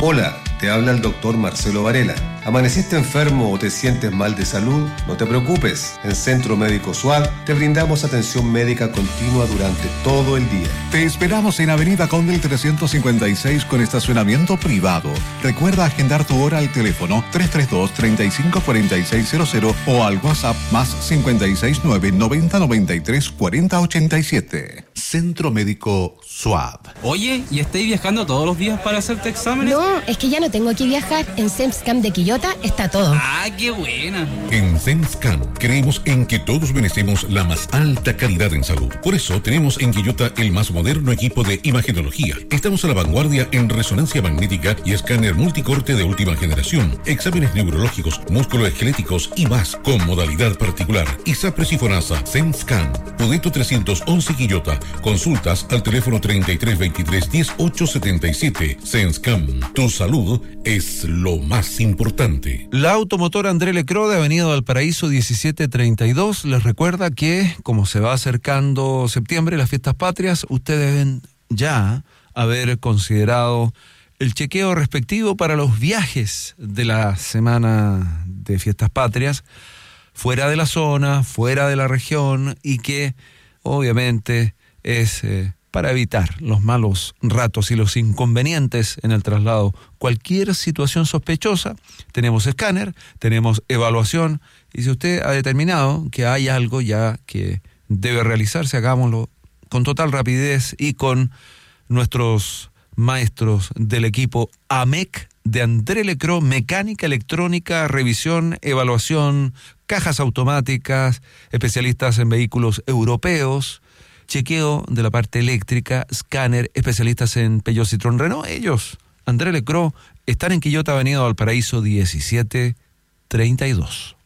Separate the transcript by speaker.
Speaker 1: Hola, te habla el doctor Marcelo Varela. ¿Amaneciste enfermo o te sientes mal de salud? No te preocupes. En Centro Médico SUAD te brindamos atención médica continua durante todo el día.
Speaker 2: Te esperamos en Avenida Condel 356 con estacionamiento privado. Recuerda agendar tu hora al teléfono 332-354600 o al WhatsApp más 569-9093-4087. Centro Médico SUAD.
Speaker 3: Oye, ¿y estáis viajando todos los días para hacerte exámenes?
Speaker 4: No, es que ya no tengo que viajar. En SEMSCAM de Quillota está todo.
Speaker 3: ¡Ah, qué buena!
Speaker 5: En SEMSCAM creemos en que todos merecemos la más alta calidad en salud. Por eso tenemos en Quillota el más moderno equipo de imagenología. Estamos a la vanguardia en resonancia magnética y escáner multicorte de última generación, exámenes neurológicos, musculoesqueléticos y más, con modalidad particular. ISAPRES y FONASA, SEMSCAM, Podeto 311 Quillota. Consultas al teléfono 3323-10877. SEMSCAM, tu salud es lo más importante.
Speaker 6: La automotora André Lecro de Avenida Valparaíso 1732 les recuerda que, como se va acercando septiembre, las fiestas patrias, ustedes deben ya haber considerado el chequeo respectivo para los viajes de la semana de fiestas patrias, fuera de la zona, fuera de la región, y que obviamente es para evitar los malos ratos y los inconvenientes en el traslado. Cualquier situación sospechosa, tenemos escáner, tenemos evaluación, y si usted ha determinado que hay algo ya que debe realizarse, hagámoslo con total rapidez y con nuestros maestros del equipo AMEC de André Lecro, mecánica, electrónica, revisión, evaluación, cajas automáticas, especialistas en vehículos europeos, chequeo de la parte eléctrica, escáner, especialistas en Peugeot, Citroën, Renault. Ellos, André Lecro, están en Quillota, Avenida Valparaíso 1732.